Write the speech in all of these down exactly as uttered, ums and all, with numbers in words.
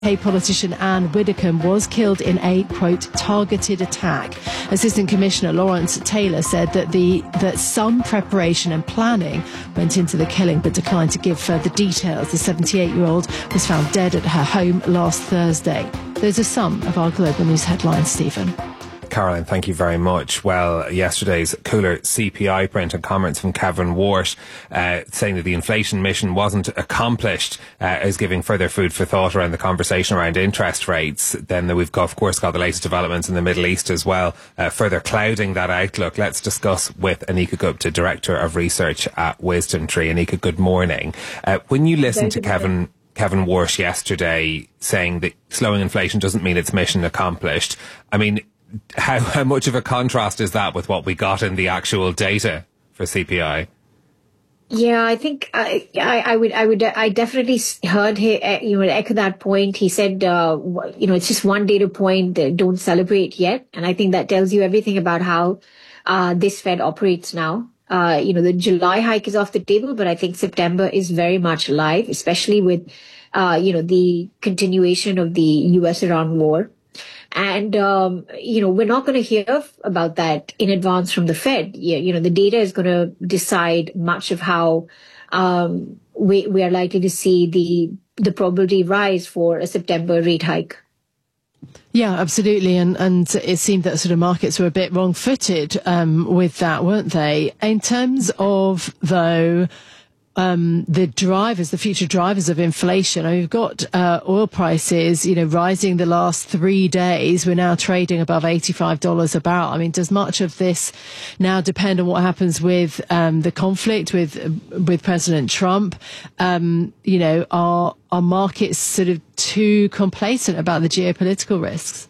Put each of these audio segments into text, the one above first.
U K politician Anne Widdecombe was killed in a, quote, targeted attack. Assistant Commissioner Lawrence Taylor said that the that some preparation and planning went into the killing, but declined to give further details. The seventy-eight-year-old was found dead at her home last Thursday. Those are some of our global news headlines, Stephen. Caroline, thank you very much. Well, yesterday's cooler C P I print and comments from Kevin Wart uh, saying that the inflation mission wasn't accomplished uh, is giving further food for thought around the conversation around interest rates. Then we've got, of course, got the latest developments in the Middle East as well, uh, further clouding that outlook. Let's discuss with Anika Gupta, Director of Research at Wisdom Tree. Anika, good morning. Uh, when you listen to Kevin... Kevin Wart yesterday saying that slowing inflation doesn't mean it's mission accomplished, I mean, How, how much of a contrast is that with what we got in the actual data for C P I? Yeah, I think I, I, I would, I would, I definitely heard him, you know, echo that point. He said, uh, you know, it's just one data point. Don't celebrate yet. And I think that tells you everything about how uh, this Fed operates now. Uh, you know, the July hike is off the table, but I think September is very much alive, especially with, uh, you know, the continuation of the U S Iran war. And, um, you know, we're not going to hear about that in advance from the Fed. You, you know, the data is going to decide much of how um, we, we are likely to see the the probability rise for a September rate hike. Yeah, absolutely. And and it seemed that sort of markets were a bit wrong-footed um, with that, weren't they? In terms of, though, Um, the drivers, the future drivers of inflation. We've got uh, oil prices, you know, rising the last three days. We're now trading above eighty-five dollars a barrel. I mean, does much of this now depend on what happens with um, the conflict with with President Trump? Um, you know, are are markets sort of too complacent about the geopolitical risks?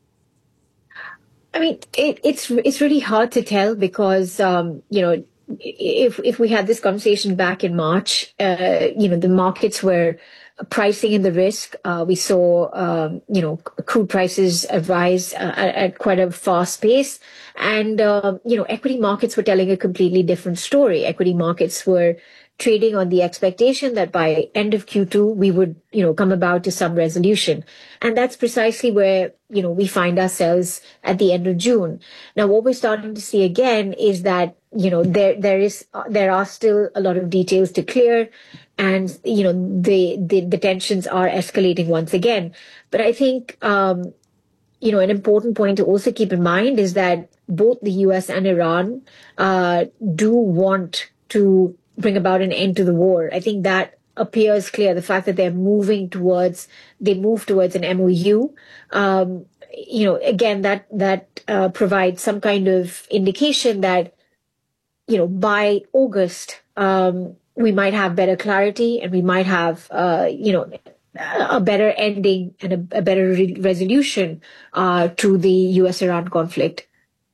I mean, it, it's it's really hard to tell because um, you know. If if we had this conversation back in March, uh, you know, the markets were pricing in the risk. Uh, we saw, um, you know, crude prices rise uh, at, at quite a fast pace. And, uh, you know, equity markets were telling a completely different story. Equity markets were trading on the expectation that by end of Q two, we would, you know, come about to some resolution. And that's precisely where, you know, we find ourselves at the end of June. Now, what we're starting to see again is that, you know, there, there is, uh, there are still a lot of details to clear and, you know, the, the, the tensions are escalating once again. But I think, um, you know, an important point to also keep in mind is that both the U S and Iran, uh, do want to bring about an end to the war. I think that appears clear. The fact that they're moving towards, they move towards an M O U, um, you know, again, that, that, uh, provides some kind of indication that, you know, by August, um, we might have better clarity and we might have, uh, you know, a better ending and a, a better re- resolution, uh, to the U S Iran conflict.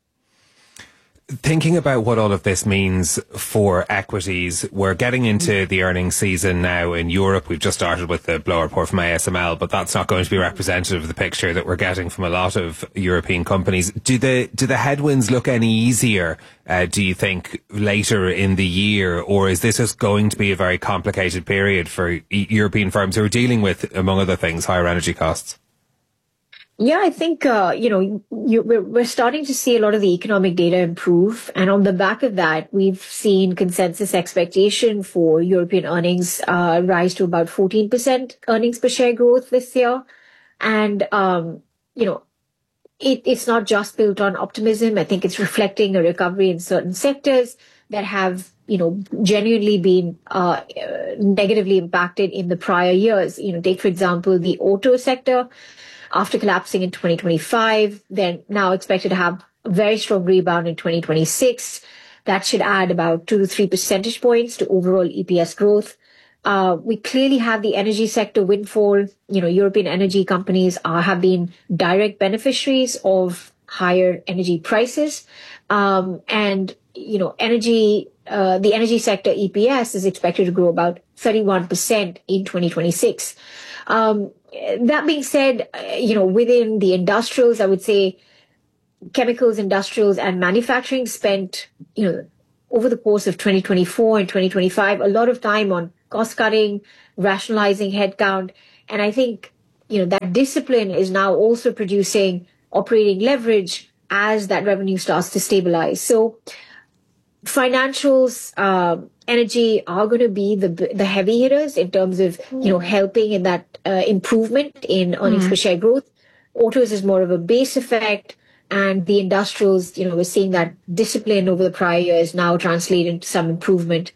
Thinking about what all of this means for equities, we're getting into the earnings season now in Europe. We've just started with the blow report from A S M L, but that's not going to be representative of the picture that we're getting from a lot of European companies. Do the do the headwinds look any easier, uh, do you think, later in the year? Or is this just going to be a very complicated period for e- European firms who are dealing with, among other things, higher energy costs? Yeah, I think, uh, you know, you, we're, we're starting to see a lot of the economic data improve. And on the back of that, we've seen consensus expectation for European earnings uh, rise to about fourteen percent earnings per share growth this year. And, um, you know, it, it's not just built on optimism. I think it's reflecting a recovery in certain sectors that have, you know, genuinely been uh, negatively impacted in the prior years. You know, take, for example, the auto sector. After collapsing in twenty twenty-five, they're now expected to have a very strong rebound in twenty twenty-six. That should add about two to three percentage points to overall E P S growth. Uh, we clearly have the energy sector windfall. You know, European energy companies are, have been direct beneficiaries of higher energy prices. Um, and, you know, energy, uh, the energy sector E P S is expected to grow about thirty-one percent in twenty twenty-six. Um, That being said, you know, within the industrials, I would say chemicals, industrials and manufacturing spent, you know, over the course of twenty twenty-four and twenty twenty-five, a lot of time on cost cutting, rationalizing headcount. And I think you know, that discipline is now also producing operating leverage as that revenue starts to stabilize. So financials, uh, energy are going to be the the heavy hitters in terms of, you know, helping in that uh, improvement in earnings mm. per share growth. Autos is more of a base effect, and the industrials, you know, we're seeing that discipline over the prior years now translate into some improvement.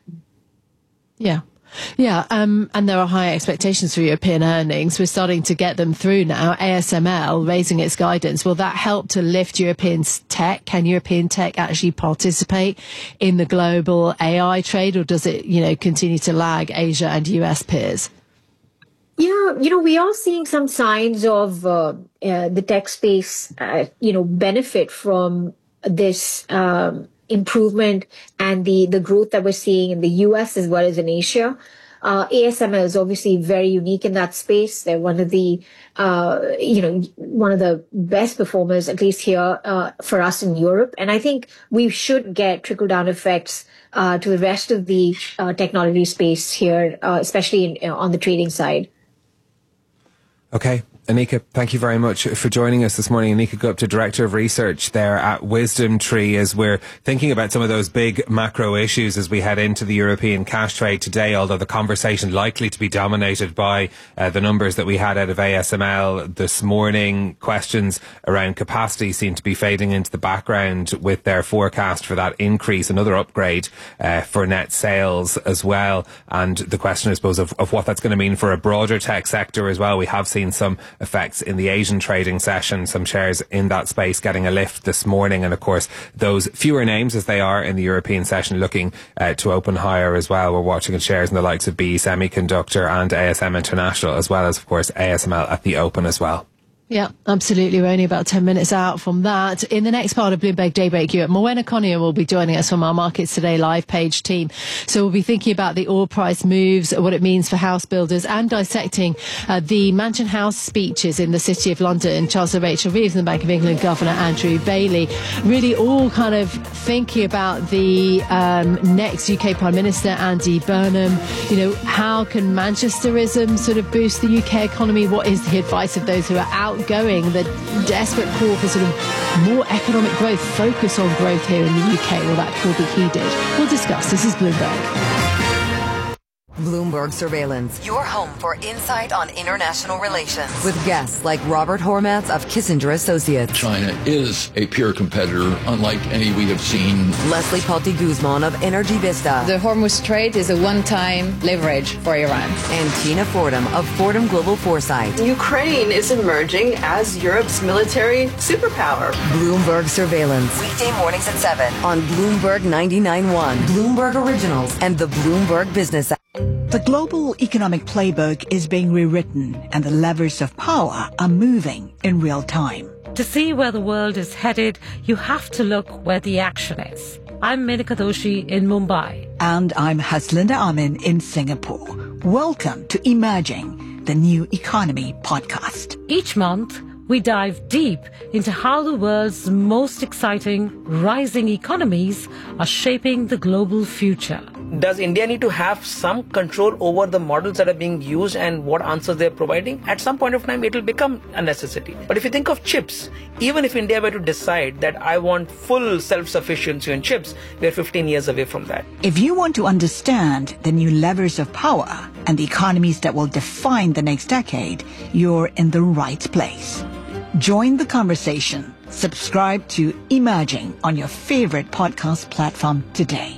Yeah. Yeah, um, and there are high expectations for European earnings. We're starting to get them through now. A S M L raising its guidance. Will that help to lift European tech? Can European tech actually participate in the global A I trade, or does it, you know, continue to lag Asia and U S peers? Yeah, you know, we are seeing some signs of uh, uh, the tech space, uh, you know, benefit from this um, improvement and the, the growth that we're seeing in the U S as well as in Asia. Uh, A S M L is obviously very unique in that space. They're one of the, uh, you know, one of the best performers, at least here uh, for us in Europe. And I think we should get trickle-down effects uh, to the rest of the uh, technology space here, uh, especially in, you know, on the trading side. Okay. Anika, thank you very much for joining us this morning. Anika Gupta, Director of Research there at Wisdom Tree, as we're thinking about some of those big macro issues as we head into the European cash trade today, although the conversation likely to be dominated by uh, the numbers that we had out of A S M L this morning. Questions around capacity seem to be fading into the background with their forecast for that increase, another upgrade uh, for net sales as well. And the question, I suppose, of, of what that's going to mean for a broader tech sector as well. We have seen some effects in the Asian trading session, some shares in that space getting a lift this morning, and of course those fewer names as they are in the European session looking uh, to open higher as well. We're watching at shares in the likes of B E Semiconductor and A S M International, as well as of course A S M L at the open as well. Yeah, absolutely. We're only about ten minutes out from that. In the next part of Bloomberg Daybreak Europe, Morwenna Conyer will be joining us from our Markets Today live page team. So we'll be thinking about the oil price moves, what it means for house builders, and dissecting uh, the Mansion House speeches in the City of London. Chancellor Rachel Reeves and the Bank of England Governor Andrew Bailey, really all kind of thinking about the um, next U K Prime Minister, Andy Burnham. You know, how can Manchesterism sort of boost the U K economy? What is the advice of those who are out going, the desperate call for sort of more economic growth, focus on growth here in the U K? Will that call be heeded? We'll discuss. This is Bloomberg. Bloomberg Surveillance, your home for insight on international relations, with guests like Robert Hormats of Kissinger Associates. China is a peer competitor, unlike any we have seen. Leslie Palti Guzman of Energy Vista. The Hormuz Strait is a one-time leverage for Iran. And Tina Fordham of Fordham Global Foresight. Ukraine is emerging as Europe's military superpower. Bloomberg Surveillance, weekday mornings at seven on Bloomberg ninety-nine point one, Bloomberg Originals, and the Bloomberg Business app. The global economic playbook is being rewritten, and the levers of power are moving in real time. To see where the world is headed, you have to look where the action is. I'm Menika Doshi in Mumbai. And I'm Haslinda Amin in Singapore. Welcome to Emerging, the New Economy podcast. Each month, we dive deep into how the world's most exciting rising economies are shaping the global future. Does India need to have some control over the models that are being used and what answers they're providing? At some point of time, it will become a necessity. But if you think of chips, even if India were to decide that I want full self-sufficiency in chips, we're fifteen years away from that. If you want to understand the new levers of power and the economies that will define the next decade, you're in the right place. Join the conversation. Subscribe to Emerging on your favorite podcast platform today.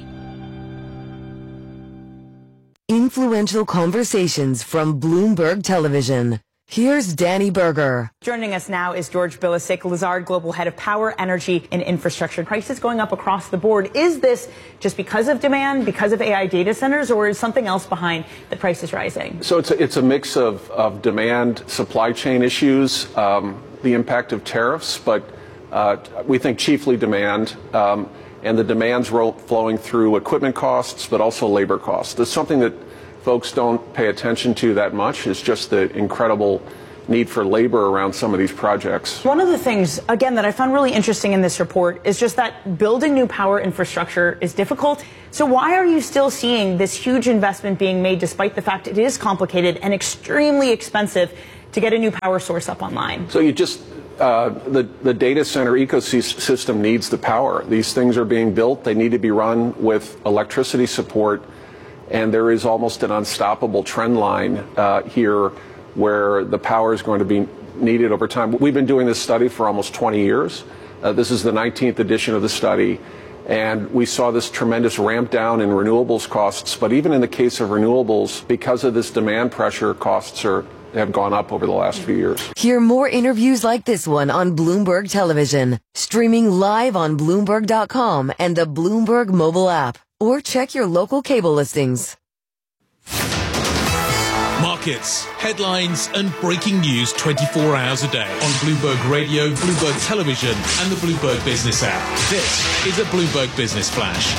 Influential conversations from Bloomberg Television. Here's Danny Berger. Joining us now is George Bilicic-Lazard, Global Head of Power, Energy, and Infrastructure. Prices going up across the board. Is this just because of demand, because of A I data centers, or is something else behind the prices rising? So it's a, it's a mix of, of demand, supply chain issues, um, the impact of tariffs, but uh, we think chiefly demand. Um, and the demand's ro- flowing through equipment costs, but also labor costs. There's something that folks don't pay attention to that much, is just the incredible need for labor around some of these projects. One of the things, again, that I found really interesting in this report is just that building new power infrastructure is difficult. So why are you still seeing this huge investment being made despite the fact it is complicated and extremely expensive? to get a new power source up online? So you just, uh, the, the data center ecosystem needs the power. These things are being built. They need to be run with electricity support. And there is almost an unstoppable trend line uh, here where the power is going to be needed over time. We've been doing this study for almost twenty years. Uh, this is the nineteenth edition of the study. And we saw this tremendous ramp down in renewables costs. But even in the case of renewables, because of this demand pressure, costs are have gone up over the last few years. Hear more interviews like this one on Bloomberg Television, streaming live on Bloomberg dot com and the Bloomberg mobile app, or check your local cable listings. Markets, headlines and breaking news twenty-four hours a day on Bloomberg Radio, Bloomberg Television and the Bloomberg Business app. This is a Bloomberg Business Flash.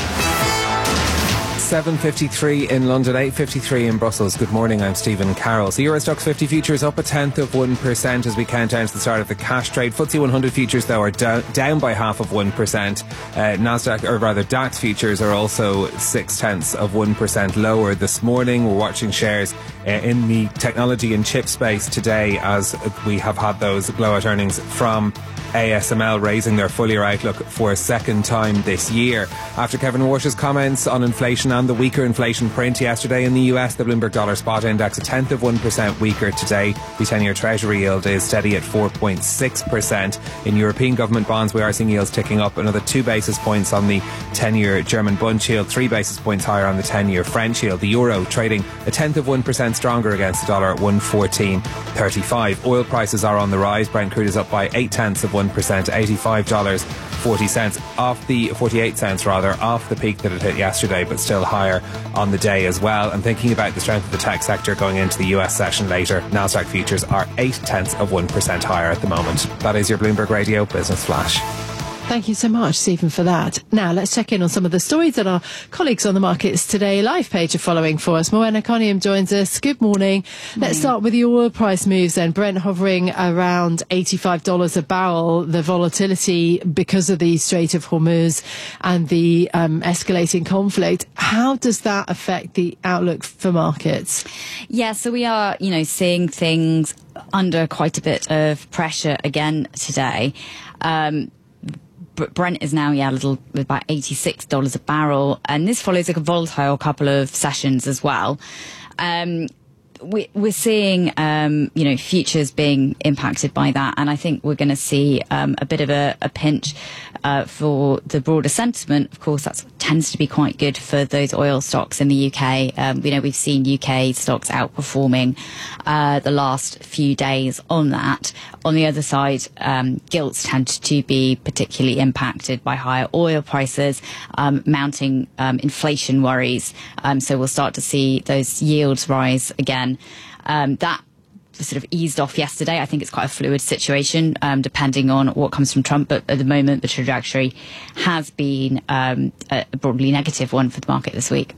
seven fifty-three in London, eight fifty-three in Brussels. Good morning, I'm Stephen Carroll. So Euro Stoxx fifty futures up a tenth of one percent as we count down to the start of the cash trade. F T S E one hundred futures, though, are down, down by half of one percent. Uh, Nasdaq, or rather DAX futures, are also six tenths of one percent lower this morning. We're watching shares uh, in the technology and chip space today as we have had those blowout earnings from A S M L raising their full year outlook for a second time this year. After Kevin Warsh's comments on inflation and the weaker inflation print yesterday in the U S, the Bloomberg Dollar Spot Index a tenth of one percent weaker today. The ten-year Treasury yield is steady at four point six percent. In European government bonds, we are seeing yields ticking up another two basis points on the ten-year German Bund yield, three basis points higher on the ten-year French yield. The euro trading a tenth of one percent stronger against the dollar at one fourteen thirty-five. Oil prices are on the rise. Brent crude is up by eight tenths of one percent, eighty-five dollars forty cents, off the forty-eight cents rather, off the peak that it hit yesterday, but still higher on the day as well. And thinking about the strength of the tech sector going into the U S session later, Nasdaq futures are eight tenths of one percent higher at the moment. That is your Bloomberg Radio Business Flash. Thank you so much, Stephen, for that. Now, let's check in on some of the stories that our colleagues on the Markets Today live page are following for us. Moena Coniam joins us. Good morning. morning. Let's start with the oil price moves then. Brent hovering around eighty-five dollars a barrel. The volatility because of the Strait of Hormuz and the um, escalating conflict. How does that affect the outlook for markets? Yeah, so we are, you know, seeing things under quite a bit of pressure again today. Um, Brent is now, yeah, a little about eighty-six dollars a barrel, and this follows a volatile couple of sessions as well. Um, we, we're seeing, um, you know, futures being impacted by that, and I think we're going to see um, a bit of a, a pinch uh, for the broader sentiment. Of course, that tends to be quite good for those oil stocks in the U K. Um, you know, we've seen U K stocks outperforming uh, the last few days on that. On the other side, um, gilts tend to be particularly impacted by higher oil prices, um, mounting um, inflation worries. Um, so we'll start to see those yields rise again. Um, that sort of eased off yesterday. I think it's quite a fluid situation, um, depending on what comes from Trump. But at the moment, the trajectory has been um, a broadly negative one for the market this week.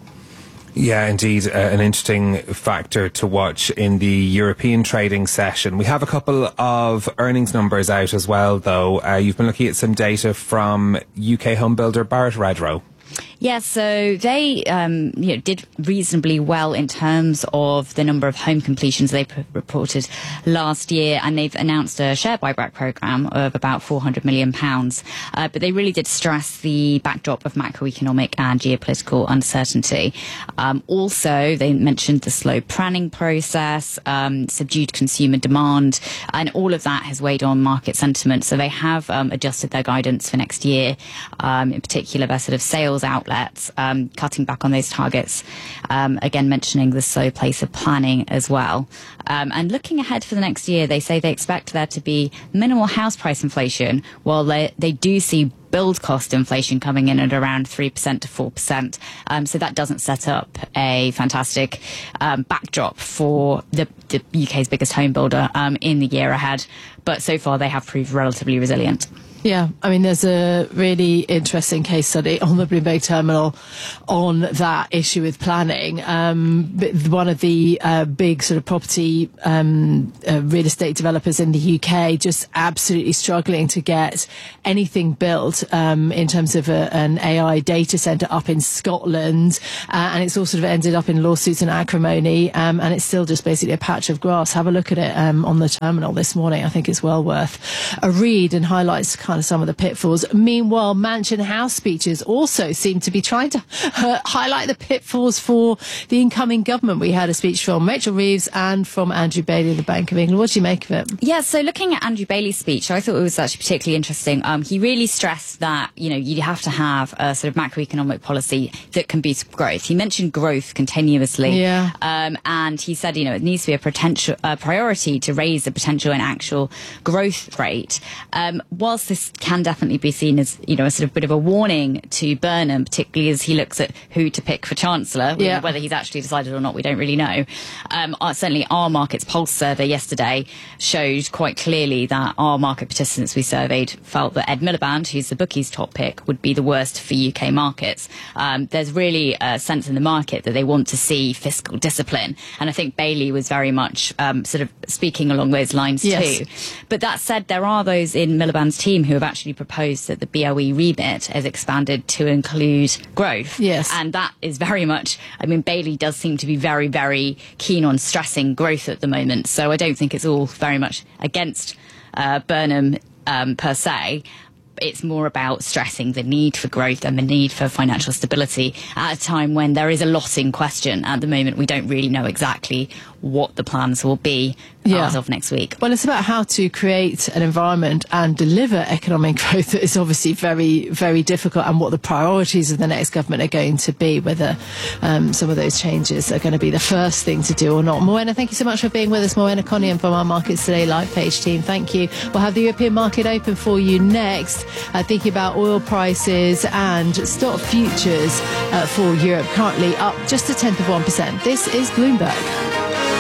Yeah, indeed, uh, an interesting factor to watch in the European trading session. We have a couple of earnings numbers out as well, though. Uh, you've been looking at some data from U K home builder Barratt Redrow. Yeah, so they um, you know, did reasonably well in terms of the number of home completions they p- reported last year, and they've announced a share buyback programme of about four hundred million pounds. Uh, but they really did stress the backdrop of macroeconomic and geopolitical uncertainty. Um, also, they mentioned the slow planning process, um, subdued consumer demand, and all of that has weighed on market sentiment. So they have um, adjusted their guidance for next year, um, in particular their sort of sales outlets, um, cutting back on those targets, um, again mentioning the slow pace of planning as well. Um, and looking ahead for the next year, they say they expect there to be minimal house price inflation, while they, they do see build cost inflation coming in at around three percent to four percent. Um, so that doesn't set up a fantastic um, backdrop for the, the U K's biggest home builder um, in the year ahead. But so far they have proved relatively resilient. Yeah, I mean, there's a really interesting case study on the Bloomberg terminal on that issue with planning. Um, one of the uh, big sort of property um, uh, real estate developers in the U K just absolutely struggling to get anything built um, in terms of a, an A I data centre up in Scotland. Uh, and it's all sort of ended up in lawsuits and acrimony. Um, and it's still just basically a patch of grass. Have a look at it um, on the terminal this morning. I think it's well worth a read and highlights kind of some of the pitfalls. Meanwhile, Mansion House speeches also seem to be trying to uh, highlight the pitfalls for the incoming government. We had a speech from Rachel Reeves and from Andrew Bailey of the Bank of England. What do you make of it? Yeah, so looking at Andrew Bailey's speech, I thought it was actually particularly interesting. Um, he really stressed that, you know, you have to have a sort of macroeconomic policy that can boost growth. He mentioned growth continuously. Yeah. Um, and he said, you know, it needs to be a potential uh, priority to raise the potential and actual growth rate. Um, whilst this can definitely be seen as, you know, a sort of bit of a warning to Burnham, particularly as he looks at who to pick for Chancellor. Yeah. Whether he's actually decided or not, we don't really know. Um, uh, certainly our markets pulse survey yesterday showed quite clearly that our market participants we surveyed felt that Ed Miliband, who's the bookies' top pick, would be the worst for U K markets. Um, there's really a sense in the market that they want to see fiscal discipline. And I think Bailey was very much um, sort of speaking along those lines Yes. too. But that said, there are those in Miliband's team who have actually proposed that the B O E remit has expanded to include growth. Yes. And that is very much, I mean, Bailey does seem to be very, very keen on stressing growth at the moment. So I don't think it's all very much against uh, Burnham um, per se. It's more about stressing the need for growth and the need for financial stability at a time when there is a lot in question. At the moment, we don't really know exactly what the plans will be Yeah. as of next week. Well, it's about how to create an environment and deliver economic growth that is obviously very, very difficult, and what the priorities of the next government are going to be, whether um, some of those changes are going to be the first thing to do or not. Moena, thank you so much for being with us. Moena Coniam from our Markets Today live page team. Thank you. We'll have the European market open for you next, uh, thinking about oil prices and stock futures uh, for Europe, currently up just a tenth of one percent. This is Bloomberg.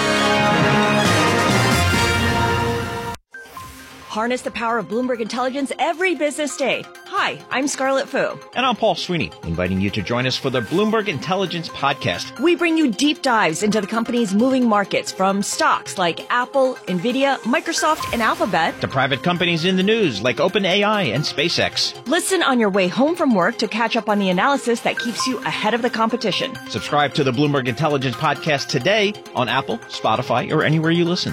Harness the power of Bloomberg Intelligence every business day. Hi, I'm Scarlett Fu. And I'm Paul Sweeney, inviting you to join us for the Bloomberg Intelligence Podcast. We bring you deep dives into the company's moving markets, from stocks like Apple, Nvidia, Microsoft, and Alphabet, To private companies in the news like OpenAI and SpaceX. Listen on your way home from work to catch up on the analysis that keeps you ahead of the competition. Subscribe to the Bloomberg Intelligence Podcast today on Apple, Spotify, or anywhere you listen.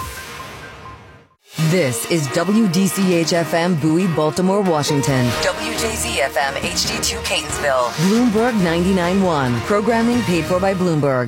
This is W D C H F M Bowie, Baltimore, Washington. W J Z F M H D two Catonsville. Bloomberg ninety-nine point one. Programming paid for by Bloomberg.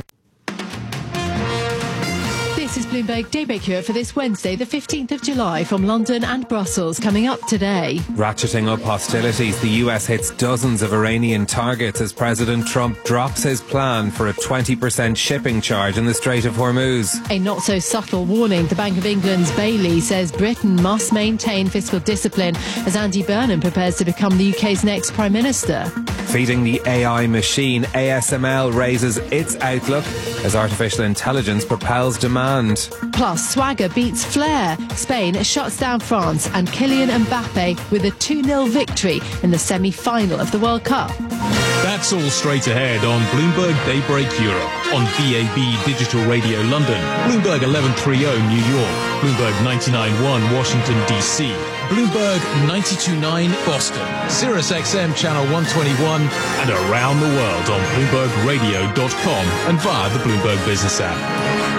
This is Bloomberg Daybreak Europe for this Wednesday, the fifteenth of July, from London and Brussels. Coming up today. Ratcheting up hostilities, the U S hits dozens of Iranian targets as President Trump drops his plan for a twenty percent shipping charge in the Strait of Hormuz. A not-so-subtle warning. The Bank of England's Bailey says Britain must maintain fiscal discipline as Andy Burnham prepares to become the U K's next Prime Minister. Feeding the A I machine, A S M L raises its outlook as artificial intelligence propels demand. Plus, Swagger beats Flair. Spain shuts down France, and Kylian Mbappe with a two nil victory in the semi-final of the World Cup. That's all straight ahead on Bloomberg Daybreak Europe, on B A B Digital Radio London, Bloomberg eleven thirty New York, Bloomberg ninety-nine point one Washington D C, Bloomberg ninety-two point nine Boston, Sirius X M Channel one twenty-one, and around the world on Bloomberg Radio dot com and via the Bloomberg Business app.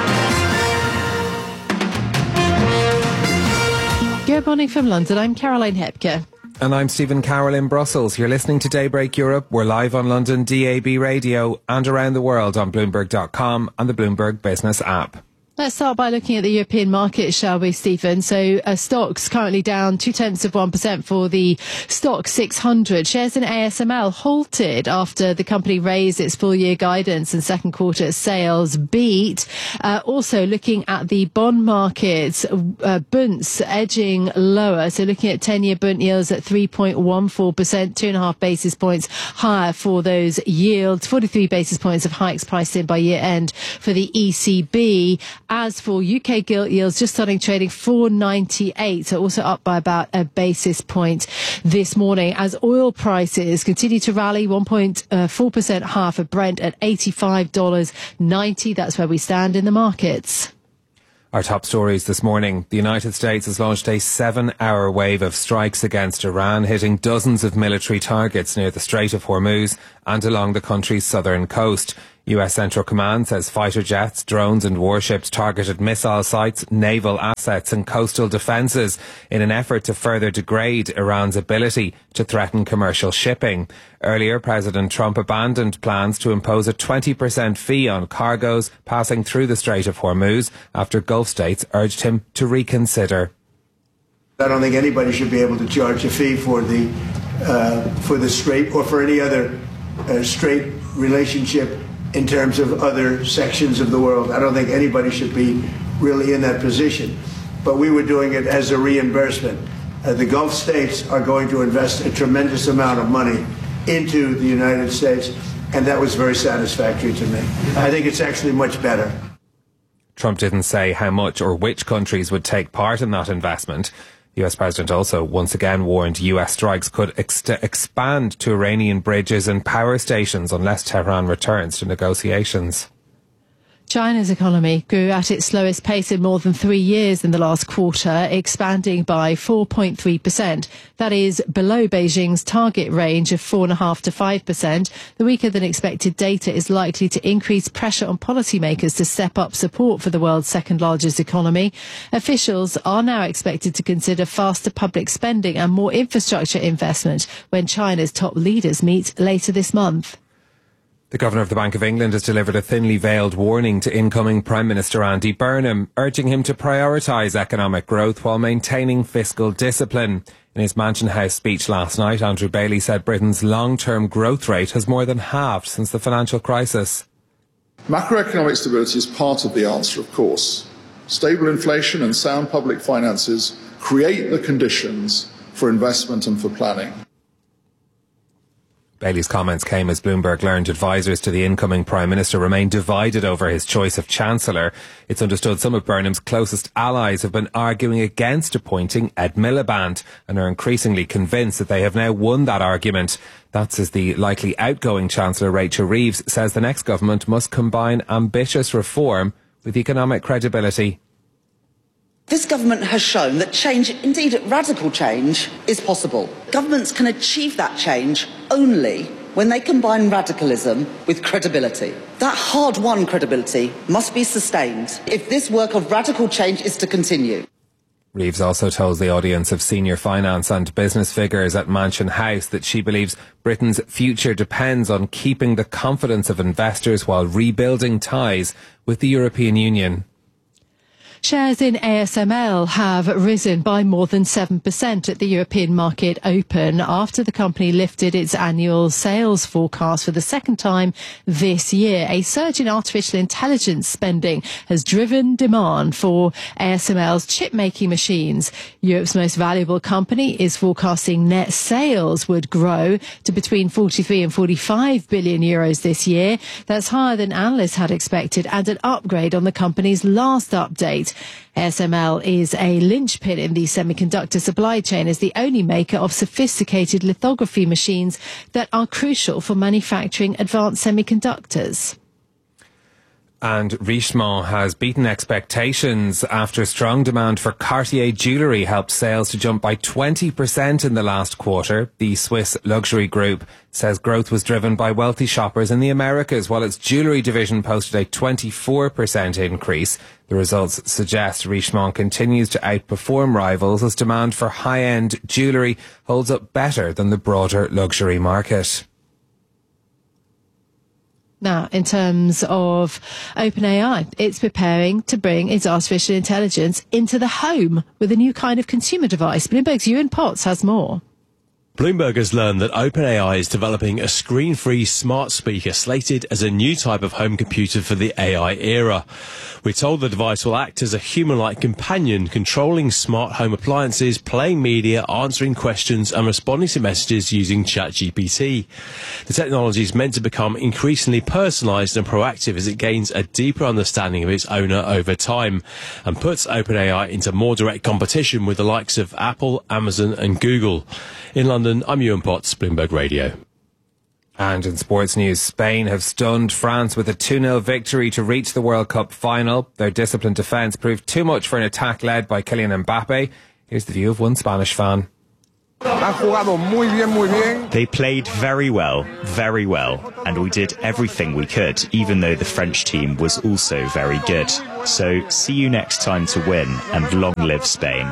Good morning from London. I'm Caroline Hepker. And I'm Stephen Carroll in Brussels. You're listening to Daybreak Europe. We're live on London D A B Radio and around the world on Bloomberg dot com and the Bloomberg Business app. Let's start by looking at the European market, shall we, Stephen? So uh, stocks currently down two-tenths of one percent for the stock six hundred. Shares in A S M L halted after the company raised its full-year guidance and second quarter sales beat. Uh, also looking at the bond markets, uh, Bunds edging lower. So looking at ten-year Bund yields at three point one four percent, two and a half basis points higher for those yields. forty-three basis points of hikes priced in by year end for the E C B. As for U K gilt yields, just starting trading four ninety-eight, so also up by about a basis point this morning as oil prices continue to rally one point four percent higher for Brent at eighty-five dollars ninety. That's where we stand in the markets. Our top stories this morning. The United States has launched a seven-hour wave of strikes against Iran, hitting dozens of military targets near the Strait of Hormuz and along the country's southern coast. U S Central Command says fighter jets, drones and warships targeted missile sites, naval assets and coastal defences in an effort to further degrade Iran's ability to threaten commercial shipping. Earlier, President Trump abandoned plans to impose a twenty percent fee on cargoes passing through the Strait of Hormuz after Gulf states urged him to reconsider. I don't think anybody should be able to charge a fee for the uh, for the strait or for any other uh, strait relationship in terms of other sections of the world. I don't think anybody should be really in that position. But we were doing it as a reimbursement. Uh, the Gulf states are going to invest a tremendous amount of money into the United States, and that was very satisfactory to me. I think it's actually much better. Trump didn't say how much or which countries would take part in that investment. The U S President also once again warned U S strikes could ex- expand to Iranian bridges and power stations unless Tehran returns to negotiations. China's economy grew at its slowest pace in more than three years in the last quarter, expanding by four point three percent. That is below Beijing's target range of four point five to five percent. The weaker than expected data is likely to increase pressure on policymakers to step up support for the world's second largest economy. Officials are now expected to consider faster public spending and more infrastructure investment when China's top leaders meet later this month. The Governor of the Bank of England has delivered a thinly veiled warning to incoming Prime Minister Andy Burnham, urging him to prioritise economic growth while maintaining fiscal discipline. In his Mansion House speech last night, Andrew Bailey said Britain's long-term growth rate has more than halved since the financial crisis. Macroeconomic stability is part of the answer, of course. Stable inflation and sound public finances create the conditions for investment and for planning. Bailey's comments came as Bloomberg learned advisers to the incoming Prime Minister remain divided over his choice of Chancellor. It's understood some of Burnham's closest allies have been arguing against appointing Ed Miliband and are increasingly convinced that they have now won that argument. That's as the likely outgoing Chancellor Rachel Reeves says the next government must combine ambitious reform with economic credibility. This government has shown that change, indeed radical change, is possible. Governments can achieve that change only when they combine radicalism with credibility. That hard-won credibility must be sustained if this work of radical change is to continue. Reeves also told the audience of senior finance and business figures at Mansion House that she believes Britain's future depends on keeping the confidence of investors while rebuilding ties with the European Union. Shares in A S M L have risen by more than seven percent at the European market open after the company lifted its annual sales forecast for the second time this year. A surge in artificial intelligence spending has driven demand for A S M L's chip-making machines. Europe's most valuable company is forecasting net sales would grow to between forty-three and forty-five billion euros this year. That's higher than analysts had expected and an upgrade on the company's last update. A S M L is a linchpin in the semiconductor supply chain as the only maker of sophisticated lithography machines that are crucial for manufacturing advanced semiconductors. And Richemont has beaten expectations after strong demand for Cartier jewellery helped sales to jump by twenty percent in the last quarter. The Swiss luxury group says growth was driven by wealthy shoppers in the Americas, while its jewellery division posted a twenty-four percent increase. The results suggest Richemont continues to outperform rivals as demand for high-end jewellery holds up better than the broader luxury market. Now, in terms of OpenAI, it's preparing to bring its artificial intelligence into the home with a new kind of consumer device. Bloomberg's Ewan Potts has more. Bloomberg has learned that OpenAI is developing a screen-free smart speaker slated as a new type of home computer for the A I era. We're told the device will act as a human-like companion, controlling smart home appliances, playing media, answering questions and responding to messages using ChatGPT. The technology is meant to become increasingly personalised and proactive as it gains a deeper understanding of its owner over time and puts OpenAI into more direct competition with the likes of Apple, Amazon and Google. In London, I'm Ewan Potts, Bloomberg Radio. And in sports news, Spain have stunned France with a two nil victory to reach the World Cup final. Their disciplined defence proved too much for an attack led by Kylian Mbappe. Here's the view of one Spanish fan. They played very well, very well, and we did everything we could, even though the French team was also very good. So see you next time to win, and long live Spain.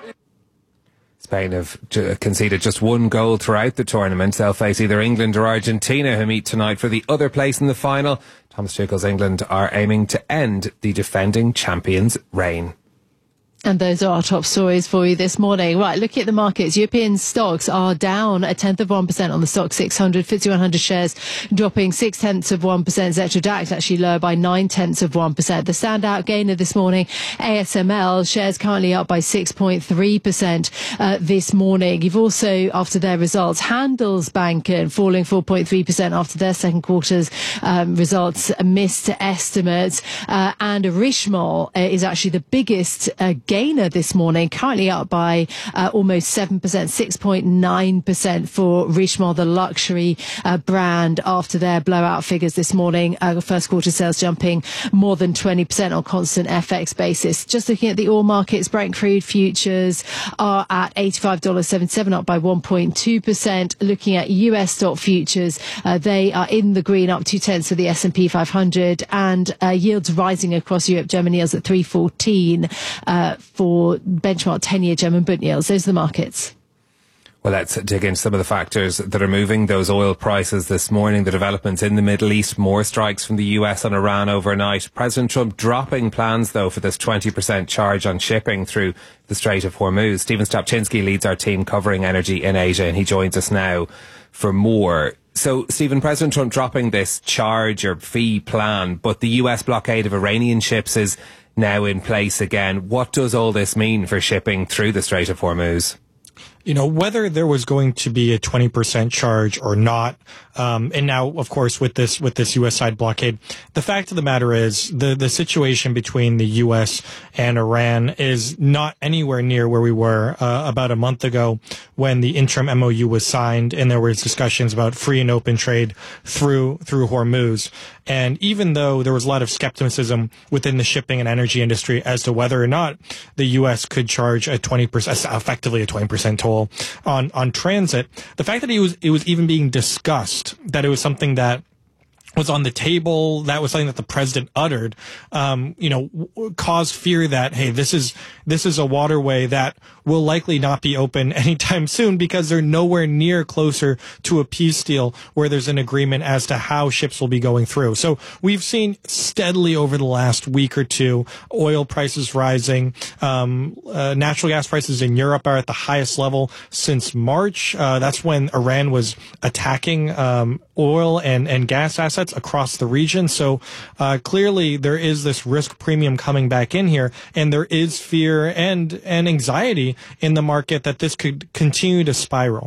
Spain have conceded just one goal throughout the tournament. They'll face either England or Argentina, who meet tonight for the other place in the final. Thomas Tuchel's England are aiming to end the defending champions' reign. And those are our top stories for you this morning. Right, looking at the markets, European stocks are down a tenth of one percent on the stock six hundred. FTSE one hundred shares dropping six tenths of one percent. Xetra DAX actually lower by nine tenths of one percent. The standout gainer this morning, A S M L, shares currently up by six point three percent uh, this morning. You've also, after their results, Handelsbanken falling four point three percent after their second quarter's um, results missed estimates. Uh, and Richemont uh, is actually the biggest uh, gainer this morning, currently up by uh, almost seven percent, six point nine percent for Richemont, the luxury uh, brand, after their blowout figures this morning. Uh, first quarter sales jumping more than twenty percent on constant F X basis. Just looking at the oil markets, Brent crude futures are at eighty-five dollars and seventy-seven cents, up by one point two percent. Looking at U S stock futures, uh, they are in the green, up two tenths for the S and P five hundred, and uh, yields rising across Europe. German yields at three fourteen uh, for benchmark ten-year German Bund yields. Those are the markets. Well, let's dig into some of the factors that are moving those oil prices this morning. The developments in the Middle East, more strikes from the U S on Iran overnight. President Trump dropping plans, though, for this twenty percent charge on shipping through the Strait of Hormuz. Stephen Stopczynski leads our team covering energy in Asia, and he joins us now for more. So, Stephen, President Trump dropping this charge or fee plan, but the U S blockade of Iranian ships is now in place again. What does all this mean for shipping through the Strait of Hormuz? You know, whether there was going to be a twenty percent charge or not, um, and now, of course, with this with this U S side blockade, the fact of the matter is the the situation between the U S and Iran is not anywhere near where we were uh, about a month ago when the interim M O U was signed and there was discussions about free and open trade through through Hormuz. And even though there was a lot of skepticism within the shipping and energy industry as to whether or not the U S could charge a twenty percent, effectively a twenty percent toll on, on transit, the fact that it was, it was even being discussed, that it was something that was on the table, that was something that the president uttered, um, you know, w- caused fear that, hey, this is, this is a waterway that will likely not be open anytime soon because they're nowhere near closer to a peace deal where there's an agreement as to how ships will be going through. So we've seen steadily over the last week or two, oil prices rising, um, uh, natural gas prices in Europe are at the highest level since March. Uh, that's when Iran was attacking, um, oil and, and gas assets across the region. So uh, clearly there is this risk premium coming back in here, and there is fear and, and anxiety in the market that this could continue to spiral.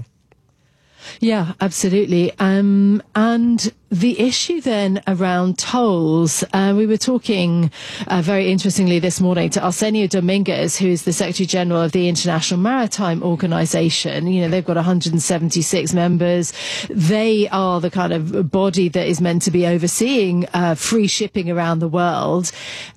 Yeah, absolutely. Um, and the issue then around tolls, uh, we were talking uh, very interestingly this morning to Arsenio Dominguez, who is the Secretary General of the International Maritime Organization. You know, they've got one hundred seventy-six members. They are the kind of body that is meant to be overseeing uh, free shipping around the world.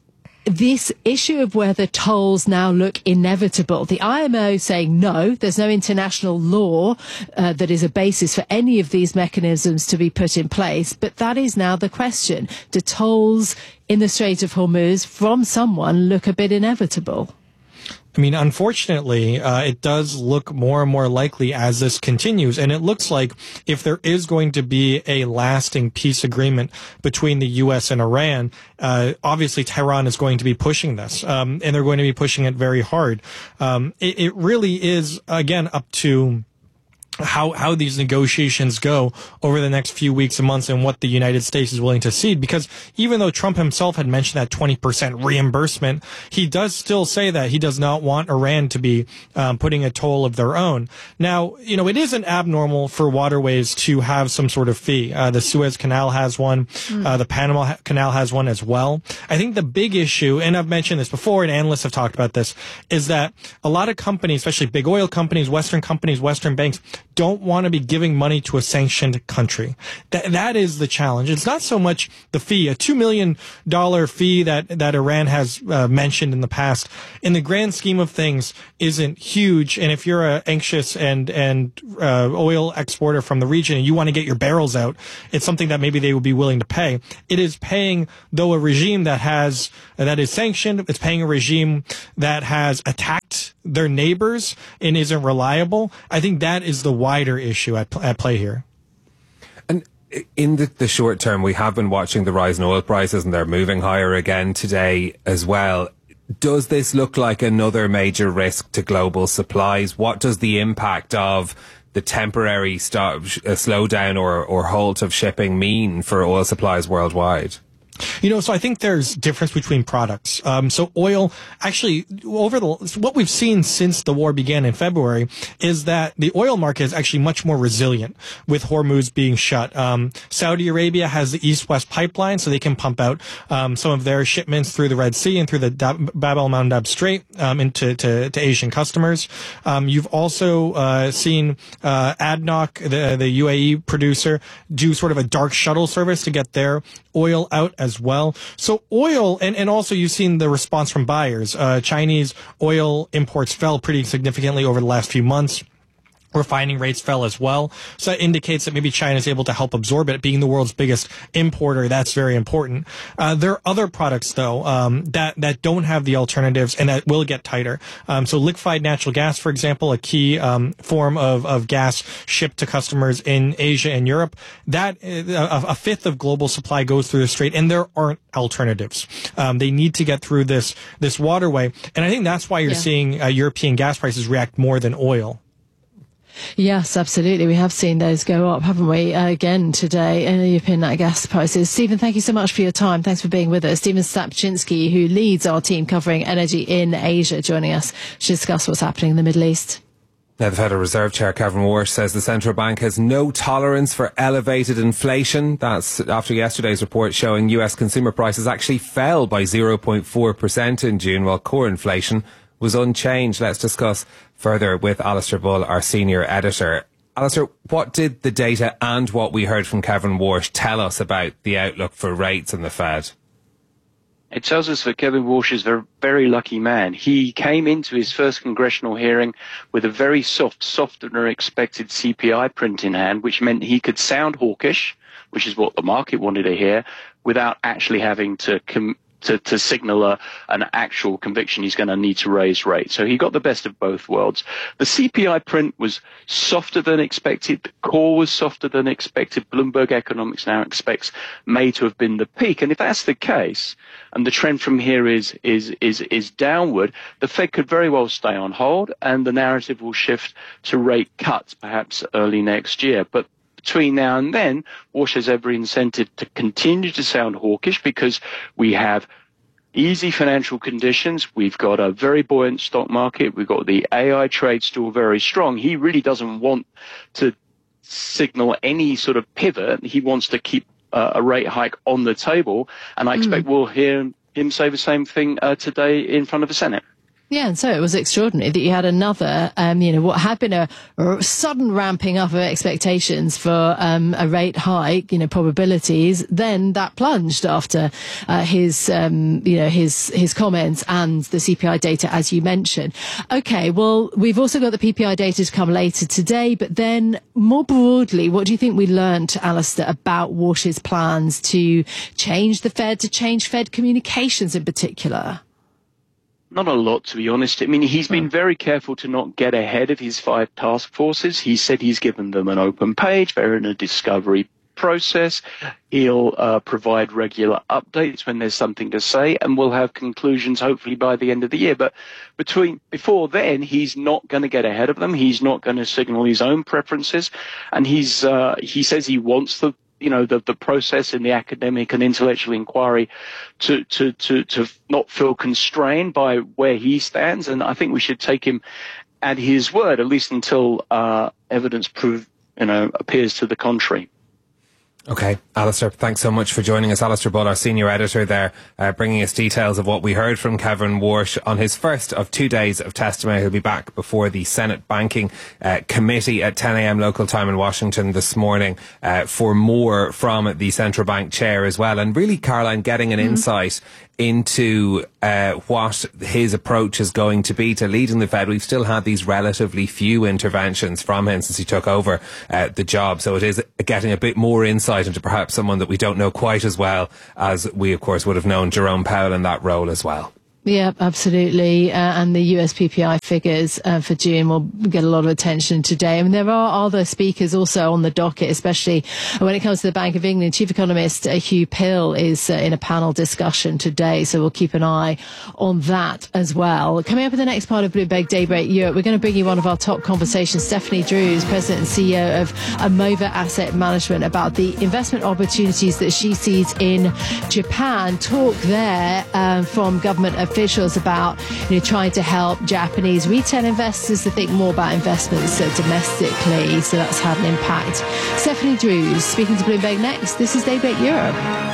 This issue of whether tolls now look inevitable, the I M O saying no, there's no international law uh, that is a basis for any of these mechanisms to be put in place. But that is now the question. Do tolls in the Strait of Hormuz from someone look a bit inevitable? I mean, unfortunately, uh, it does look more and more likely as this continues. And it looks like if there is going to be a lasting peace agreement between the U S and Iran, uh, obviously Tehran is going to be pushing this, um, and they're going to be pushing it very hard. Um, it, it really is, again, up to how how these negotiations go over the next few weeks and months and what the United States is willing to cede. Because even though Trump himself had mentioned that twenty percent reimbursement, he does still say that he does not want Iran to be um, putting a toll of their own. Now, you know, it isn't abnormal for waterways to have some sort of fee. Uh, the Suez Canal has one. Mm. Uh, the Panama ha- Canal has one as well. I think the big issue, and I've mentioned this before, and analysts have talked about this, is that a lot of companies, especially big oil companies, Western companies, Western banks, don't want to be giving money to a sanctioned country. That that is the challenge. It's not so much the fee, a two million dollars fee that, that Iran has uh, mentioned in the past. In the grand scheme of things, isn't huge. And if you're an anxious and, and uh, oil exporter from the region and you want to get your barrels out, it's something that maybe they would be willing to pay. It is paying, though, a regime that has, that is sanctioned. It's paying a regime that has attacked their neighbors and isn't reliable. I think that is the wider issue at, at play here. And in the, the short term, we have been watching the rise in oil prices, and they're moving higher again today as well. Does this look like another major risk to global supplies? What does the impact of the temporary stop, uh, slowdown or, or halt of shipping mean for oil supplies worldwide? You know, so I think there's difference between products. Um, so oil, actually, over the, what we've seen since the war began in February is that the oil market is actually much more resilient with Hormuz being shut. Um, Saudi Arabia has the East-West pipeline, so they can pump out, um, some of their shipments through the Red Sea and through the Dab- Bab el-Mandab Strait, um, into, to, to Asian customers. Um, you've also, uh, seen, uh, A D N O C, the, the U A E producer, do sort of a dark shuttle service to get their oil out as well. So oil, and, and also you've seen the response from buyers. Uh, Chinese oil imports fell pretty significantly over the last few months. Refining rates fell as well. So that indicates that maybe China is able to help absorb it. Being the world's biggest importer, that's very important. Uh, there are other products, though, um, that, that don't have the alternatives and that will get tighter. Um, so liquefied natural gas, for example, a key um, form of, of gas shipped to customers in Asia and Europe, that uh, a fifth of global supply goes through the strait, and there aren't alternatives. Um, they need to get through this, this waterway. And I think that's why you're yeah. seeing uh, European gas prices react more than oil. Yes, absolutely. We have seen those go up, haven't we, uh, again today in the European nat gas prices. Stephen, thank you so much for your time. Thanks for being with us. Stephen Stapczynski, who leads our team covering energy in Asia, joining us to discuss what's happening in the Middle East. Now, the Federal Reserve Chair, Kevin Warsh, says the central bank has no tolerance for elevated inflation. That's after yesterday's report showing U S consumer prices actually fell by zero point four percent in June, while core inflation was unchanged. Let's discuss further with Alistair Bull, our senior editor. Alistair, what did the data and what we heard from Kevin Warsh tell us about the outlook for rates in the Fed? It tells us that Kevin Warsh is a very lucky man. He came into his first congressional hearing with a very soft, softer than expected C P I print in hand, which meant he could sound hawkish, which is what the market wanted to hear, without actually having to com- To, to signal a, an actual conviction he's going to need to raise rates. So he got the best of both worlds. The C P I print was softer than expected. The core was softer than expected. Bloomberg Economics now expects May to have been the peak. And if that's the case, and the trend from here is, is, is, is downward, the Fed could very well stay on hold, and the narrative will shift to rate cuts perhaps early next year. But between now and then, Warsh has every incentive to continue to sound hawkish because we have easy financial conditions. We've got a very buoyant stock market. We've got the A I trade still very strong. He really doesn't want to signal any sort of pivot. He wants to keep uh, a rate hike on the table. And I expect mm. we'll hear him say the same thing uh, today in front of the Senate. Yeah, and so it was extraordinary that you had another, um, you know, what had been a, a sudden ramping up of expectations for um, a rate hike, you know, probabilities. Then that plunged after uh, his, um, you know, his his comments and the C P I data, as you mentioned. Okay, well, we've also got the P P I data to come later today, but then more broadly, what do you think we learned, Alistair, about Warsh's plans to change the Fed, to change Fed communications in particular? Not a lot, to be honest. I mean, he's been very careful to not get ahead of his five task forces. He said he's given them an open page. They're in a discovery process. He'll uh, provide regular updates when there's something to say, and we'll have conclusions hopefully by the end of the year. But between before then, he's not going to get ahead of them. He's not going to signal his own preferences, and he's uh, he says he wants the you know the the process in the academic and intellectual inquiry to to to to not feel constrained by where he stands. And I think we should take him at his word, at least until uh, evidence prove you know appears to the contrary. Okay, Alistair, thanks so much for joining us. Alistair Bull, our senior editor there, uh, bringing us details of what we heard from Kevin Warsh on his first of two days of testimony. He'll be back before the Senate Banking uh, Committee at ten a.m. local time in Washington this morning uh, for more from the central bank chair as well. And really, Caroline, getting an mm-hmm. insight into uh, what his approach is going to be to leading the Fed. We've still had these relatively few interventions from him since he took over uh, the job. So it is getting a bit more insight into perhaps someone that we don't know quite as well as we, of course, would have known Jerome Powell in that role as well. Yeah, absolutely. Uh, and the U S P P I figures uh, for June will get a lot of attention today. I mean, there are other speakers also on the docket, especially when it comes to the Bank of England. Chief Economist uh, Hugh Pill is uh, in a panel discussion today, so we'll keep an eye on that as well. Coming up in the next part of Bloomberg Daybreak Europe, we're going to bring you one of our top conversations. Stephanie Drews, President and C E O of Amova Asset Management, about the investment opportunities that she sees in Japan. Talk there um, from government officials about you know, trying to help Japanese retail investors to think more about investments uh, domestically. So that's had an impact. Stephanie Drews speaking to Bloomberg next. This is Daybreak Europe.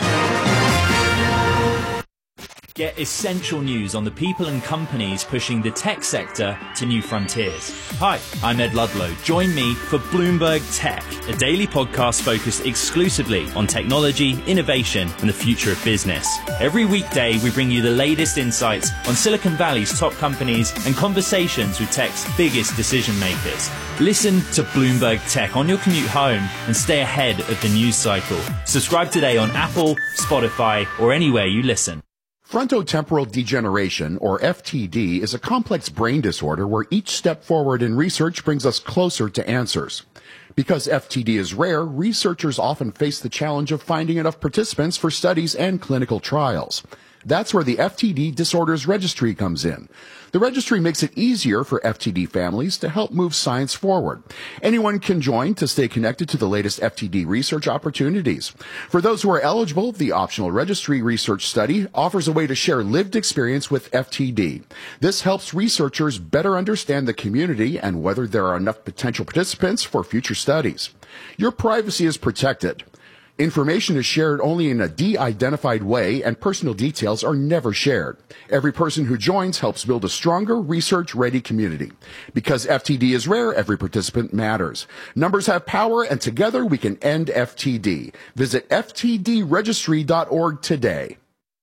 Get essential news on the people and companies pushing the tech sector to new frontiers. Hi, I'm Ed Ludlow. Join me for Bloomberg Tech, a daily podcast focused exclusively on technology, innovation, and the future of business. Every weekday, we bring you the latest insights on Silicon Valley's top companies and conversations with tech's biggest decision makers. Listen to Bloomberg Tech on your commute home and stay ahead of the news cycle. Subscribe today on Apple, Spotify, or anywhere you listen. Frontotemporal degeneration, or F T D, is a complex brain disorder where each step forward in research brings us closer to answers. Because F T D is rare, researchers often face the challenge of finding enough participants for studies and clinical trials. That's where the F T D Disorders Registry comes in. The registry makes it easier for F T D families to help move science forward. Anyone can join to stay connected to the latest F T D research opportunities. For those who are eligible, the optional registry research study offers a way to share lived experience with F T D. This helps researchers better understand the community and whether there are enough potential participants for future studies. Your privacy is protected. Information is shared only in a de-identified way, and personal details are never shared. Every person who joins helps build a stronger, research-ready community. Because F T D is rare, every participant matters. Numbers have power, and together we can end F T D. Visit F T D registry dot org today.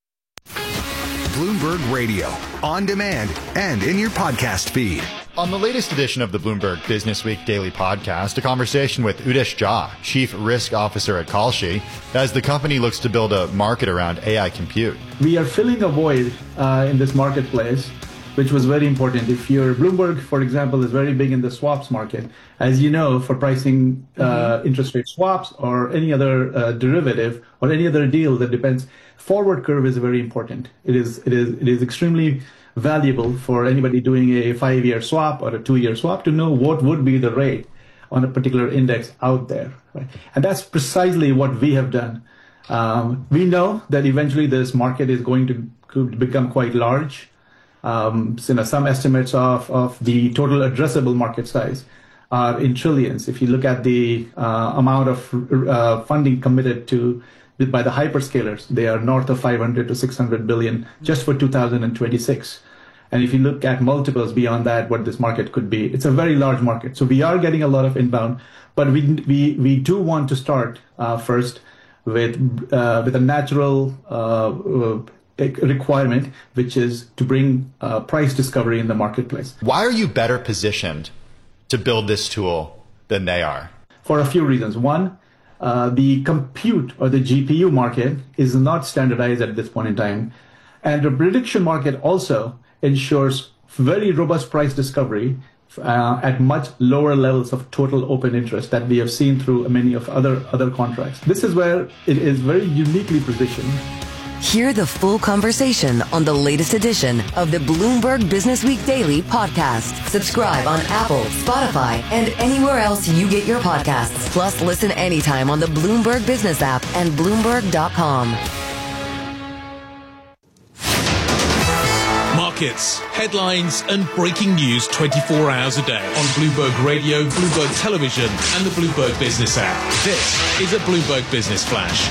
Bloomberg Radio, on demand and in your podcast feed. On the latest edition of the Bloomberg Business Week Daily Podcast, a conversation with Udesh Jha, Chief Risk Officer at Kalshi, as the company looks to build a market around A I compute. We are filling a void uh, in this marketplace, which was very important. If you're Bloomberg, for example, is very big in the swaps market. As you know, for pricing uh, mm-hmm. interest rate swaps or any other uh, derivative or any other deal that depends, forward curve is very important. It is, it is, it is extremely valuable for anybody doing a five-year swap or a two-year swap to know what would be the rate on a particular index out there. Right? And that's precisely what we have done. Um, we know that eventually this market is going to, to become quite large. Um, so, you know, some estimates of, of the total addressable market size are in trillions. If you look at the uh, amount of uh, funding committed to by the hyperscalers, they are north of five hundred to six hundred billion just for two thousand twenty-six. And if you look at multiples beyond that, what this market could be, it's a very large market. So we are getting a lot of inbound, but we we we do want to start uh, first with uh, with a natural uh, requirement, which is to bring uh, price discovery in the marketplace. Why are you better positioned to build this tool than they are? For a few reasons. One, Uh, the compute or the G P U market is not standardized at this point in time. And the prediction market also ensures very robust price discovery uh, at much lower levels of total open interest that we have seen through many of other other contracts. This is where it is very uniquely positioned. Hear the full conversation on the latest edition of the Bloomberg Business Week Daily podcast. Subscribe on Apple, Spotify, and anywhere else you get your podcasts. Plus, listen anytime on the Bloomberg Business app and Bloomberg dot com. Markets, headlines, and breaking news twenty-four hours a day on Bloomberg Radio, Bloomberg Television, and the Bloomberg Business app. This is a Bloomberg Business Flash.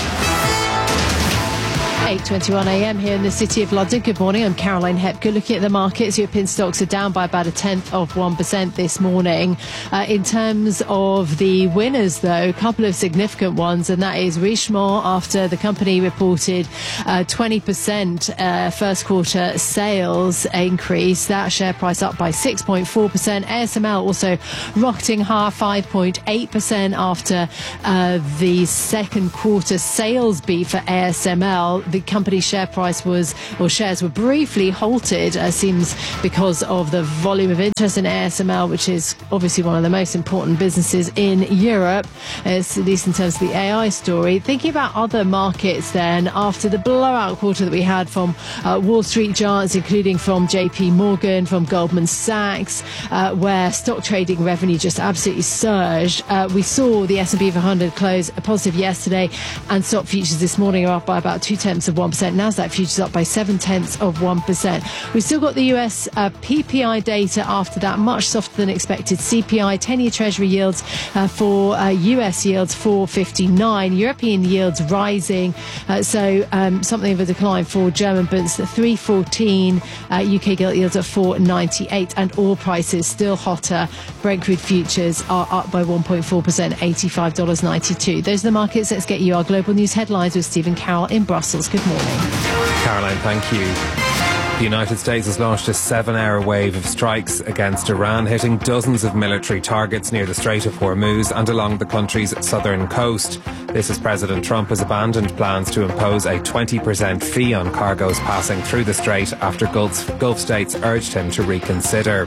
eight twenty-one a m here in the City of London. Good morning, I'm Caroline Hepker. Looking at the markets, European stocks are down by about a tenth of one percent this morning. Uh, in terms of the winners, though, a couple of significant ones, and that is Richemont, after the company reported uh, twenty percent uh, first quarter sales increase. That share price up by six point four percent. A S M L also rocketing higher, five point eight percent after uh, the second quarter sales beat for A S M L. The company's share price was, or shares were briefly halted, uh, seems because of the volume of interest in A S M L, which is obviously one of the most important businesses in Europe, at least in terms of the A I story. Thinking about other markets then, after the blowout quarter that we had from uh, Wall Street giants, including from J P Morgan, from Goldman Sachs, uh, where stock trading revenue just absolutely surged. Uh, we saw the S and P five hundred close positive yesterday, and stock futures this morning are up by about two tenths of one percent. Nasdaq futures up by seven tenths of one percent. We've still got the U S uh, P P I data after that, much softer than expected. C P I, ten-year Treasury yields uh, for uh, U S yields four fifty-nine. European yields rising, uh, so um, something of a decline for German bonds at three fourteen. Uh, U K gilt yields at four ninety-eight, and oil prices still hotter. Brent crude futures are up by one point four percent, eighty-five dollars ninety-two. Those are the markets. Let's get you our global news headlines with Stephen Carroll in Brussels. Good morning. Caroline, thank you. The United States has launched a seven-hour wave of strikes against Iran, hitting dozens of military targets near the Strait of Hormuz and along the country's southern coast. This as President Trump has abandoned plans to impose a twenty percent fee on cargoes passing through the strait after Gulf, Gulf states urged him to reconsider.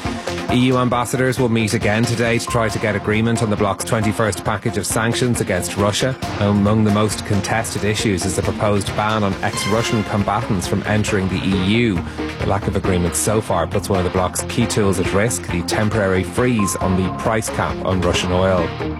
E U ambassadors will meet again today to try to get agreement on the bloc's twenty-first package of sanctions against Russia. Among the most contested issues is the proposed ban on ex-Russian combatants from entering the E U. The lack of agreement so far puts one of the bloc's key tools at risk, the temporary freeze on the price cap on Russian oil.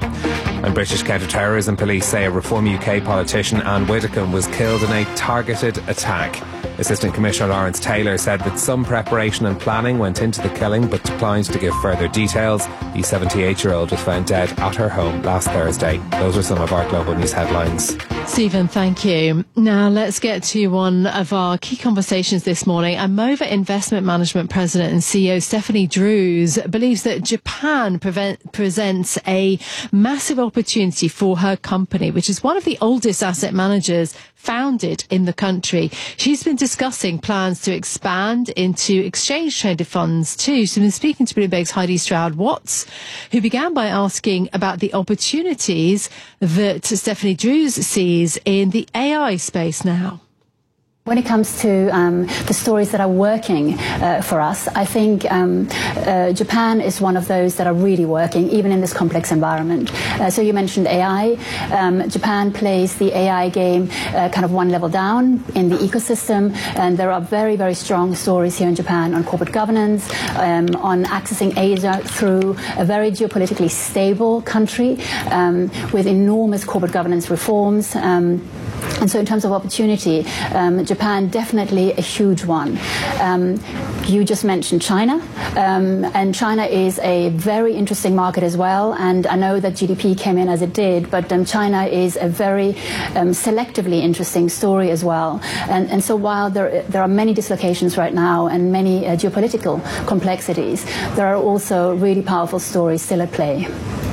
And British counter-terrorism police say a Reform U K politician, Anne Widdecombe, was killed in a targeted attack. Assistant Commissioner Lawrence Taylor said that some preparation and planning went into the killing, but declined to give further details. The seventy-eight-year-old was found dead at her home last Thursday. Those are some of our global news headlines. Stephen, thank you. Now let's get to one of our key conversations this morning. Amova Investment Management President and C E O Stephanie Drews believes that Japan prevent, presents a massive opportunity for her company, which is one of the oldest asset managers founded in the country. She's been discussing plans to expand into exchange-traded funds too. She's been speaking to Bloomberg's Heidi Stroud-Watts, who began by asking about the opportunities that Stephanie Drews sees in the A I space now. When it comes to um, the stories that are working uh, for us, I think um, uh, Japan is one of those that are really working, even in this complex environment. Uh, so you mentioned A I. Um, Japan plays the A I game uh, kind of one level down in the ecosystem, and there are very, very strong stories here in Japan on corporate governance, um, on accessing Asia through a very geopolitically stable country um, with enormous corporate governance reforms. Um, And so in terms of opportunity, um, Japan definitely a huge one. Um, you just mentioned China, um, and China is a very interesting market as well. And I know that G D P came in as it did, but um, China is a very um, selectively interesting story as well. And, and so while there, there are many dislocations right now and many uh, geopolitical complexities, there are also really powerful stories still at play.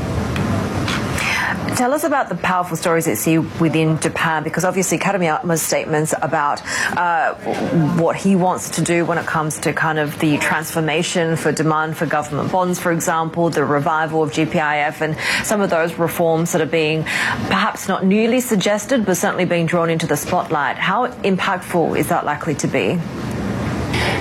Tell us about the powerful stories that you see within Japan, because obviously Katayama's statements about uh, what he wants to do when it comes to kind of the transformation for demand for government bonds, for example, the revival of G P I F and some of those reforms that are being perhaps not newly suggested, but certainly being drawn into the spotlight. How impactful is that likely to be?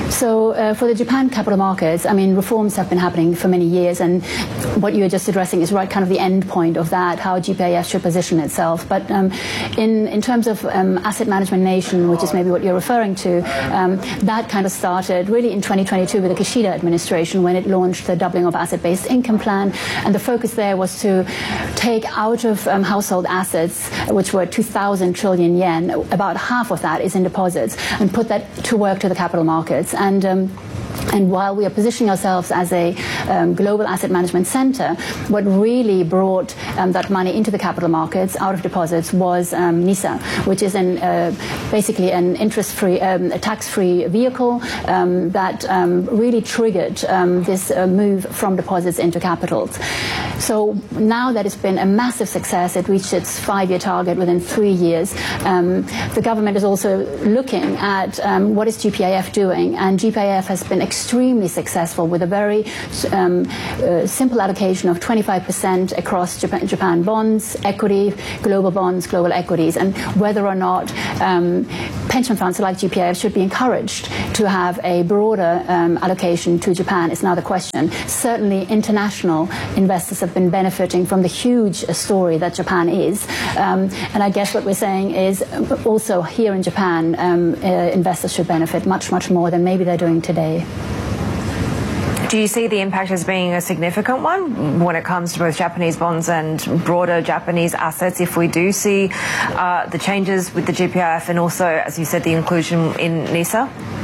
So uh, for the Japan capital markets, I mean, reforms have been happening for many years, and what you were just addressing is right kind of the end point of that, how G P I F should position itself. But um, in, in terms of um, asset management nation, which is maybe what you're referring to, um, that kind of started really in twenty twenty-two with the Kishida administration when it launched the doubling of asset-based income plan, and the focus there was to take out of um, household assets, which were two thousand trillion yen, about half of that is in deposits, and put that to work to the capital markets. And um, And while we are positioning ourselves as a um, global asset management center, what really brought um, that money into the capital markets out of deposits was um, NISA, which is an, uh, basically an interest-free, um, a tax-free vehicle um, that um, really triggered um, this uh, move from deposits into capitals. So now that it's been a massive success, it reached its five-year target within three years. Um, the government is also looking at um, what is G P I F doing, and G P I F has been extremely successful with a very um, uh, simple allocation of twenty-five percent across Japan, Japan bonds, equity, global bonds, global equities, and whether or not um, pension funds like G P I F should be encouraged to have a broader um, allocation to Japan is now the question. Certainly international investors have been benefiting from the huge story that Japan is, um, and I guess what we're saying is also here in Japan um, uh, investors should benefit much, much more than maybe they're doing today. Do you see the impact as being a significant one when it comes to both Japanese bonds and broader Japanese assets if we do see uh, the changes with the G P I F and also, as you said, the inclusion in NISA?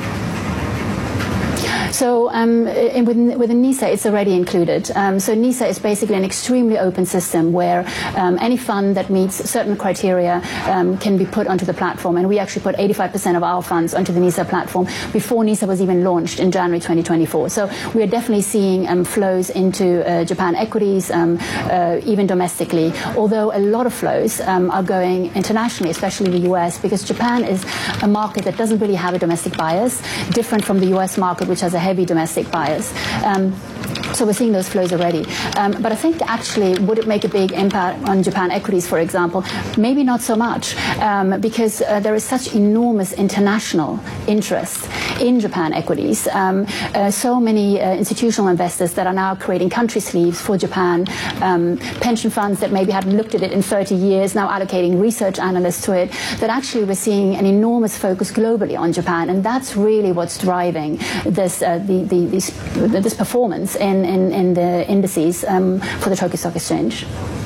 So um, in, within, within NISA, it's already included. Um, so NISA is basically an extremely open system where um, any fund that meets certain criteria um, can be put onto the platform. And we actually put eighty-five percent of our funds onto the NISA platform before NISA was even launched in January twenty twenty-four. So we are definitely seeing um, flows into uh, Japan equities, um, uh, even domestically, although a lot of flows um, are going internationally, especially the U S, because Japan is a market that doesn't really have a domestic bias, different from the U S market, which has a heavy domestic bias. Um, so we're seeing those flows already. Um, but I think actually, would it make a big impact on Japan equities, for example? Maybe not so much, um, because uh, there is such enormous international interest in Japan equities. Um, uh, so many uh, institutional investors that are now creating country sleeves for Japan, um, pension funds that maybe hadn't looked at it in thirty years, now allocating research analysts to it, that actually we're seeing an enormous focus globally on Japan, and that's really what's driving this uh, the, the, this, this performance in, in, in the indices um, for the Tokyo Stock Exchange.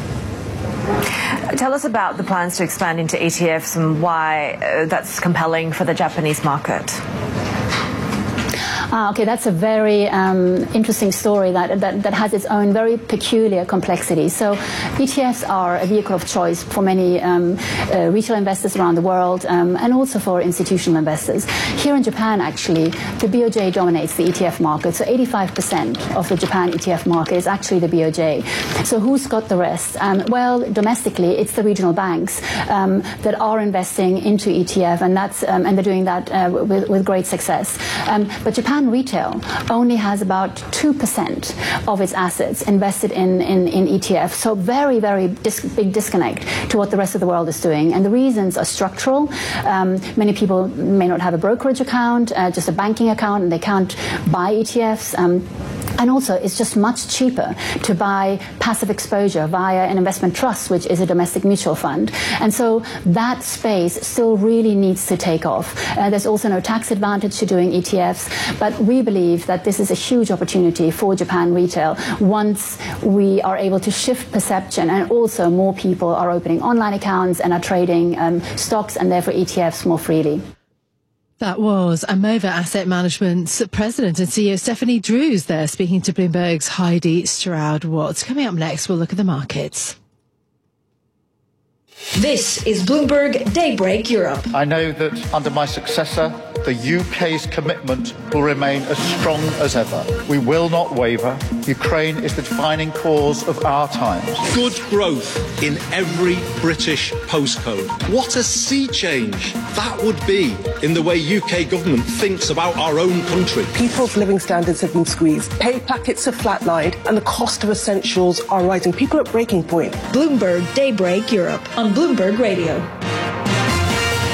Tell us about the plans to expand into E T Fs and why uh, that's compelling for the Japanese market. Ah, okay, that's a very um, interesting story that, that, that has its own very peculiar complexity. So E T Fs are a vehicle of choice for many um, uh, retail investors around the world um, and also for institutional investors. Here in Japan, actually, the B O J dominates the E T F market. So eighty-five percent of the Japan E T F market is actually the B O J. So who's got the rest? Um, well, domestically, it's the regional banks um, that are investing into E T F, and that's um, and they're doing that uh, with, with great success. Um, but Japan retail only has about two percent of its assets invested in, in, in E T F. So very, very dis- big disconnect to what the rest of the world is doing. And the reasons are structural. Um, many people may not have a brokerage account, uh, just a banking account, and they can't buy E T Fs. Um, And also, it's just much cheaper to buy passive exposure via an investment trust, which is a domestic mutual fund. And so that space still really needs to take off. Uh, there's also no tax advantage to doing E T Fs, but we believe that this is a huge opportunity for Japan retail once we are able to shift perception, and also more people are opening online accounts and are trading um, stocks and therefore E T Fs more freely. That was Amova Asset Management's president and C E O Stephanie Drews there speaking to Bloomberg's Heidi Stroud-Watts. Coming up next, we'll look at the markets. This is Bloomberg Daybreak Europe. I know that under my successor, the U K's commitment will remain as strong as ever. We will not waver. Ukraine is the defining cause of our times. Good growth in every British postcode. What a sea change that would be in the way U K government thinks about our own country. People's living standards have been squeezed. Pay packets have flatlined and the cost of essentials are rising. People are at breaking point. Bloomberg Daybreak Europe on Bloomberg Radio.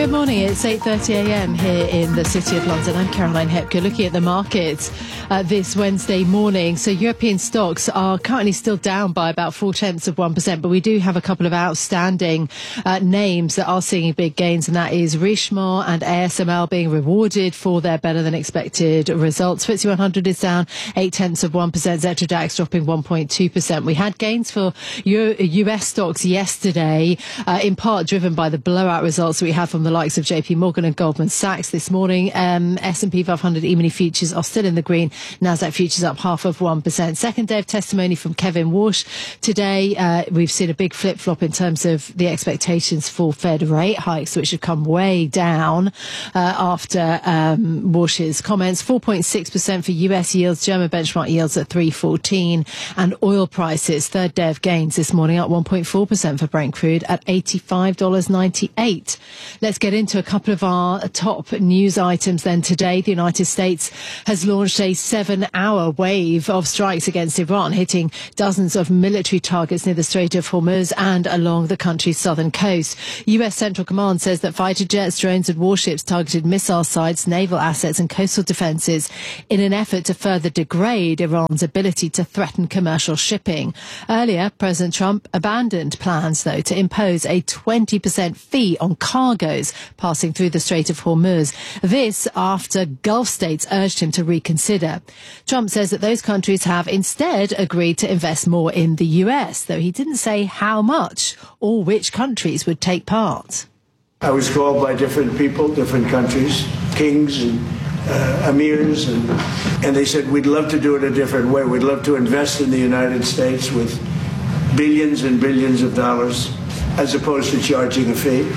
Good morning, it's eight thirty a m here in the City of London. I'm Caroline Hepker, looking at the markets uh, this Wednesday morning. So European stocks are currently still down by about four tenths of one percent, but we do have a couple of outstanding uh, names that are seeing big gains, and that is Richemont and A S M L being rewarded for their better than expected results. F T S E one hundred is down eight tenths of one percent, Xetra DAX dropping one point two percent. We had gains for U S stocks yesterday, uh, in part driven by the blowout results that we had from the likes of J P Morgan and Goldman Sachs this morning. Um, S and P five hundred E-mini futures are still in the green. Nasdaq futures up half of one percent. Second day of testimony from Kevin Warsh. Today, uh, we've seen a big flip-flop in terms of the expectations for Fed rate hikes, which have come way down uh, after um, Warsh's comments. four point six percent for U S yields, German benchmark yields at three fourteen, and oil prices, third day of gains this morning, up one point four percent for Brent crude at eighty-five dollars ninety-eight. Let's get into a couple of our top news items then today. The United States has launched a seven-hour wave of strikes against Iran, hitting dozens of military targets near the Strait of Hormuz and along the country's southern coast. U S Central Command says that fighter jets, drones and warships targeted missile sites, naval assets and coastal defences in an effort to further degrade Iran's ability to threaten commercial shipping. Earlier, President Trump abandoned plans, though, to impose a twenty percent fee on cargoes passing through the Strait of Hormuz. This after Gulf states urged him to reconsider. Trump says that those countries have instead agreed to invest more in the U S, though he didn't say how much or which countries would take part. I was called by different people, different countries, kings and uh, emirs, and, and they said, we'd love to do it a different way. We'd love to invest in the United States with billions and billions of dollars as opposed to charging a fee.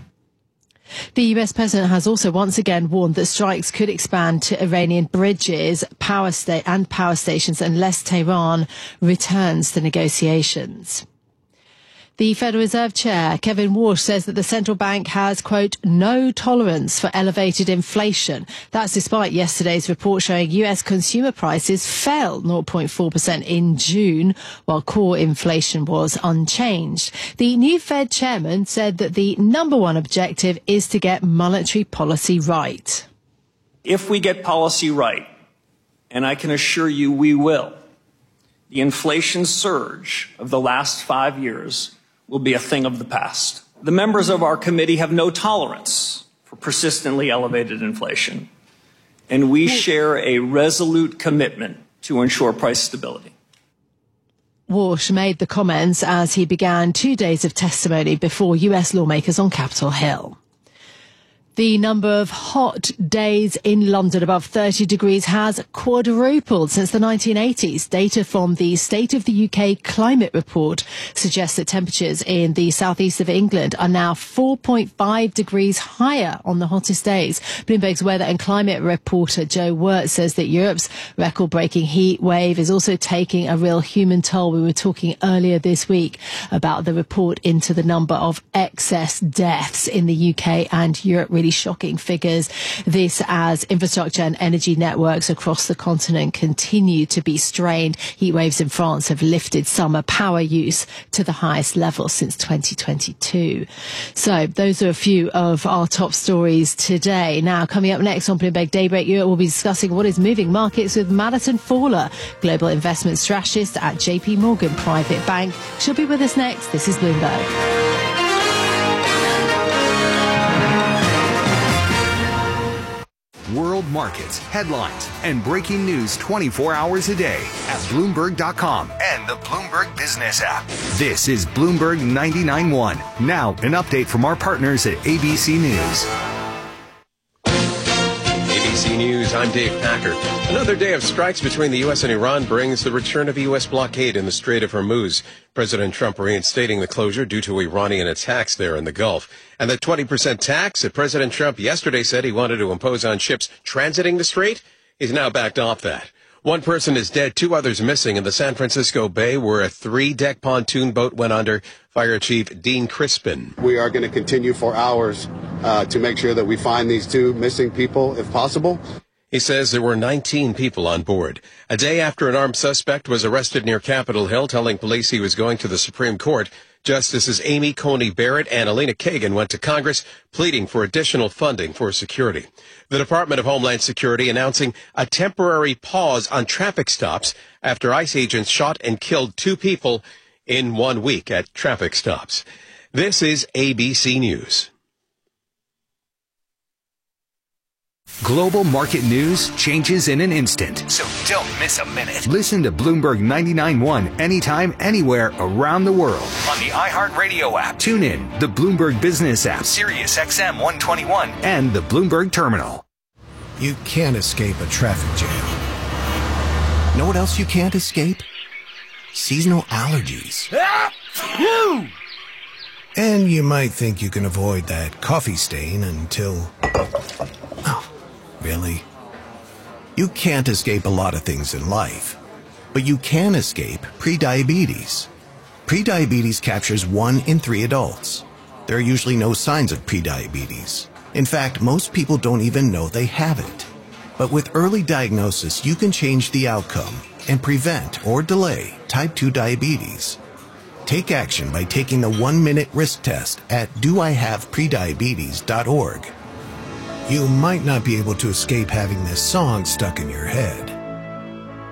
The U S president has also once again warned that strikes could expand to Iranian bridges, power sta- and power stations unless Tehran returns to negotiations. The Federal Reserve Chair, Kevin Warsh, says that the central bank has, quote, no tolerance for elevated inflation. That's despite yesterday's report showing U S consumer prices fell zero point four percent in June, while core inflation was unchanged. The new Fed chairman said that the number one objective is to get monetary policy right. If we get policy right, and I can assure you we will, the inflation surge of the last five years will be a thing of the past. The members of our committee have no tolerance for persistently elevated inflation, and we share a resolute commitment to ensure price stability. Warsh made the comments as he began two days of testimony before U S lawmakers on Capitol Hill. The number of hot days in London above thirty degrees has quadrupled since the nineteen eighties. Data from the State of the U K Climate Report suggests that temperatures in the southeast of England are now four point five degrees higher on the hottest days. Bloomberg's weather and climate reporter Joe Wirt says that Europe's record-breaking heat wave is also taking a real human toll. We were talking earlier this week about the report into the number of excess deaths in the U K and Europe. Really shocking figures. This as infrastructure and energy networks across the continent continue to be strained. Heat waves in France have lifted summer power use to the highest level since twenty twenty-two. So those are a few of our top stories today. Now, coming up next on Bloomberg Daybreak Europe, we'll be discussing what is moving markets with Madison Fowler, global investment strategist at J P Morgan Private Bank. She'll be with us next. This is Bloomberg. World markets, headlines, and breaking news twenty-four hours a day at Bloomberg dot com and the Bloomberg Business app. This is Bloomberg ninety-nine point one. Now, an update from our partners at A B C News. A B C News, I'm Dave Packer. Another day of strikes between the U S and Iran brings the return of a U S blockade in the Strait of Hormuz. President Trump reinstating the closure due to Iranian attacks there in the Gulf. And the twenty percent tax that President Trump yesterday said he wanted to impose on ships transiting the strait, he's now backed off that. One person is dead, two others missing in the San Francisco Bay where a three-deck pontoon boat went under. Fire Chief Dean Crispin. We are going to continue for hours uh, to make sure that we find these two missing people if possible. He says there were nineteen people on board. A day after an armed suspect was arrested near Capitol Hill, telling police he was going to the Supreme Court, Justices Amy Coney Barrett and Elena Kagan went to Congress pleading for additional funding for security. The Department of Homeland Security announcing a temporary pause on traffic stops after ICE agents shot and killed two people in one week at traffic stops. This is A B C News. Global market news changes in an instant. So don't miss a minute. Listen to Bloomberg ninety-nine point one anytime, anywhere around the world. On the iHeartRadio app. Tune in, the Bloomberg Business app, Sirius X M one twenty-one, and the Bloomberg Terminal. You can't escape a traffic jam. Know what else you can't escape? Seasonal allergies. And you might think you can avoid that coffee stain until... Oh. Really? You can't escape a lot of things in life, but you can escape prediabetes. Prediabetes captures one in three adults. There are usually no signs of prediabetes. In fact, most people don't even know they have it. But with early diagnosis, you can change the outcome and prevent or delay type two diabetes. Take action by taking the one-minute risk test at do I have prediabetes dot org. You might not be able to escape having this song stuck in your head,